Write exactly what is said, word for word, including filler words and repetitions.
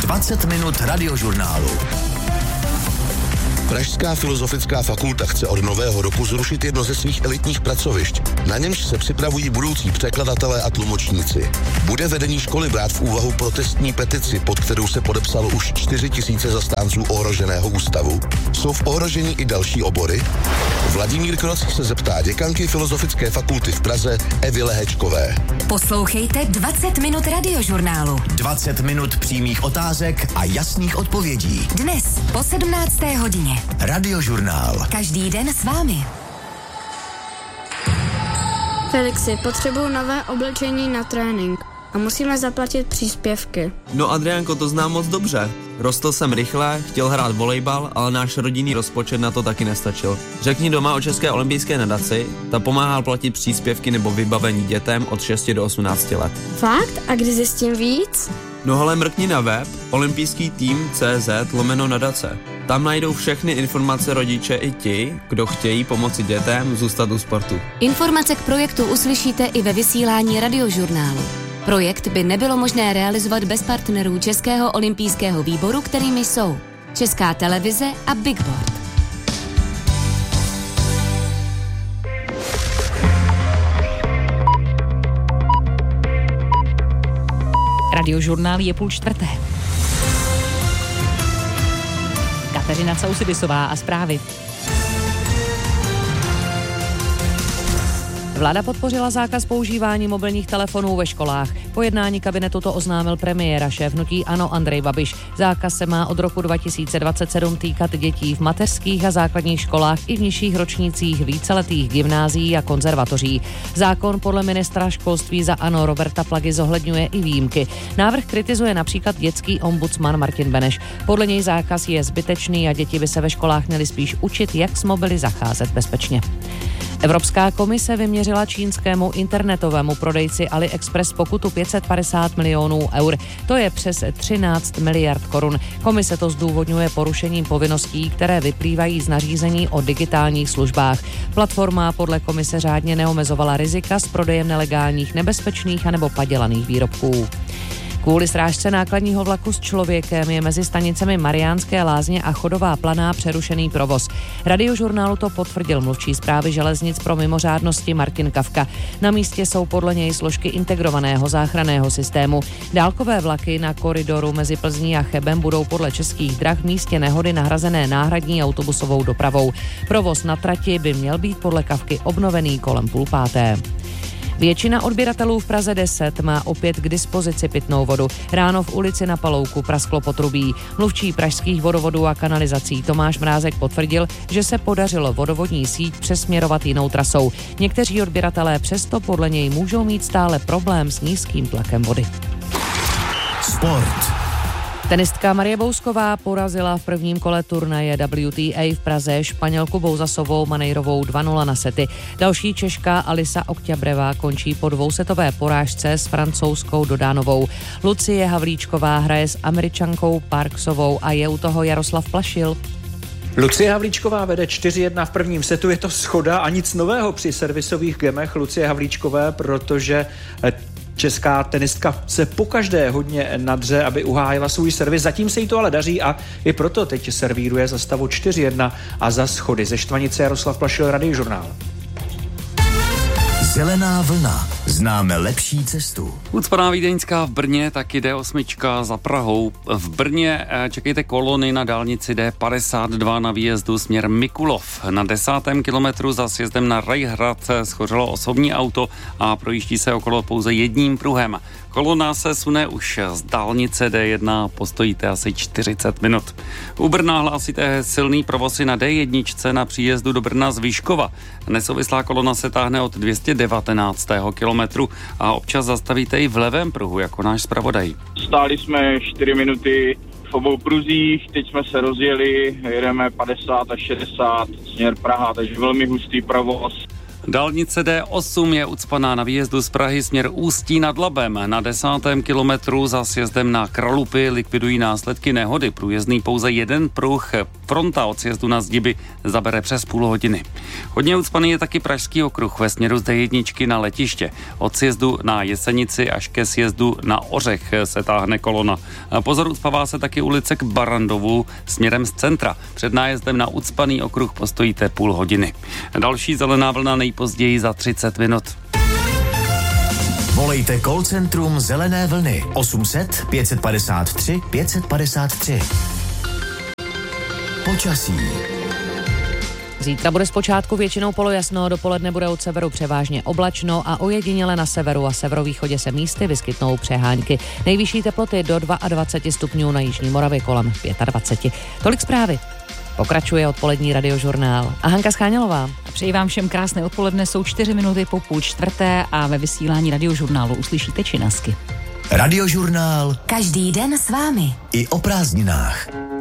dvacet minut radiožurnálu. Pražská filozofická fakulta chce od nového roku zrušit jedno ze svých elitních pracovišť. Na němž se připravují budoucí překladatelé a tlumočníci. Bude vedení školy brát v úvahu protestní petici, pod kterou se podepsalo už čtyři tisíce zastánců ohroženého ústavu? Jsou v ohrožení i další obory? Vladimír Kroc se zeptá děkanky Filozofické fakulty v Praze Evy Lehečkové. Poslouchejte dvacet minut radiožurnálu. dvacet minut přímých otázek a jasných odpovědí. Dnes po sedmnácté hodině. Radiožurnál. Každý den s vámi. Felixi, potřebuju nové oblečení na trénink a musíme zaplatit příspěvky. No Adriánko, to znám moc dobře. Rostl jsem rychle, chtěl hrát volejbal, ale náš rodinný rozpočet na to taky nestačil. Řekni doma o České olympijské nadaci, ta pomáhá platit příspěvky nebo vybavení dětem od šesti do osmnácti let. Fakt? A kdy zjistím víc? No hele, mrkni na web olympijský tým tečka cé zet lomeno nadace. Tam najdou všechny informace rodiče i ti, kdo chtějí pomoci dětem zůstat u sportu. Informace k projektu uslyšíte i ve vysílání radiožurnálu. Projekt by nebylo možné realizovat bez partnerů Českého olympijského výboru, kterými jsou Česká televize a Big Board. Radiožurnál je půl čtvrté. Kateřina Causibisová a zprávy. Vláda podpořila zákaz používání mobilních telefonů ve školách. Po jednání kabinetu to oznámil premiér a šéf hnutí ANO Andrej Babiš. Zákaz se má od roku dva tisíce dvacet sedm týkat dětí v mateřských a základních školách i v nižších ročnících víceletých gymnázií a konzervatoří. Zákon podle ministra školství za ANO Roberta Plagy zohledňuje i výjimky. Návrh kritizuje například dětský ombudsman Martin Beneš. Podle něj zákaz je zbytečný a děti by se ve školách měly spíš učit, jak s mobily zacházet bezpečně. Evropská komise vyměřila čínskému internetovému prodejci AliExpress pokutu pět set padesát milionů eur. To je přes třináct miliard korun. Komise to zdůvodňuje porušením povinností, které vyplývají z nařízení o digitálních službách. Platforma podle komise řádně neomezovala rizika s prodejem nelegálních, nebezpečných anebo padělaných výrobků. Kvůli srážce nákladního vlaku s člověkem je mezi stanicemi Mariánské Lázně a Chodová Planá přerušený provoz. Radiožurnálu to potvrdil mluvčí správy železnic pro mimořádnosti Martin Kafka. Na místě jsou podle něj složky integrovaného záchranného systému. Dálkové vlaky na koridoru mezi Plzní a Chebem budou podle Českých drah v místě nehody nahrazené náhradní autobusovou dopravou. Provoz na trati by měl být podle Kafky obnovený kolem půl páté. Většina odběratelů v Praze deset má opět k dispozici pitnou vodu. Ráno v ulici Na Palouku prasklo potrubí. Mluvčí pražských vodovodů a kanalizací Tomáš Mrázek potvrdil, že se podařilo vodovodní síť přesměrovat jinou trasou. Někteří odběratelé přesto podle něj můžou mít stále problém s nízkým tlakem vody. Sport. Tenistka Marie Bousková porazila v prvním kole turnaje W T A v Praze Španělku Bouzasovou Manejrovou dva nula na sety. Další Češka Alisa Okťabreva končí po dvousetové porážce s francouzskou Dodánovou. Lucie Havlíčková hraje s Američankou Parksovou a je u toho Jaroslav Plašil. Lucie Havlíčková vede čtyři jedna v prvním setu, je to schoda a nic nového při servisových gemech Lucie Havlíčkové, protože česká tenistka se pokaždé hodně nadře, aby uhájila svůj servis. Zatím se jí to ale daří a i proto teď servíruje za stavu čtyři jedna a za schody. Ze Štvanice Jaroslav Plašil, Radiožurnál. Zelená vlna. Známe lepší cestu. Ucpaná vídeňská v Brně, taky D osm za Prahou. V Brně čekejte kolony na dálnici D padesát dva na výjezdu směr Mikulov. Na desátém kilometru za sjezdem na Rajhrad schořelo osobní auto a projíždí se okolo pouze jedním pruhem. Kolona se sune už z dálnice D jedna, postojíte asi čtyřicet minut. U Brna hlásíte silný provoz na D jedna na příjezdu do Brna z Vyškova. Nesouvislá kolona se táhne od dvě stě devatenáctého kilometru a občas zastavíte i v levém pruhu, jako náš zpravodaj. Stáli jsme čtyři minuty v obou pruzích, teď jsme se rozjeli, jedeme padesát až šedesát směr Praha, takže velmi hustý provoz. Dálnice D osm je ucpaná na výjezdu z Prahy směr Ústí nad Labem. Na desátém kilometru za sjezdem na Kralupy likvidují následky nehody. Průjezdný pouze jeden pruh. Fronta od sjezdu na Zdiby zabere přes půl hodiny. Hodně ucpaný je taky Pražský okruh ve směru z D jedna na letiště. Od sjezdu na Jesenici až ke sjezdu na Ořech se táhne kolona. Pozor, ucpává se taky ulice k Barandovu směrem z centra. Před nájezdem na ucpaný okruh postojíte půl hodiny. Další zelená vlna nejpozději za třicet minut. Volejte call centrum Zelené vlny osm set pět padesát tři pět padesát tři. Počasí. Zítra bude zpočátku většinou polojasno, dopoledne bude od severu převážně oblačno a ojediněle na severu a severovýchodě se místy vyskytnou přehánky. Nejvyšší teploty do dvacet dva stupňů, na jižní Moravě kolem dvacet pět. Tolik zprávy. Pokračuje odpolední radiožurnál. A Hanka Schánělová. Přeji vám všem krásné odpoledne, jsou čtyři minuty po půl čtvrté a ve vysílání radiožurnálu uslyšíte činasky. Radiožurnál. Každý den s vámi. I o prázdninách.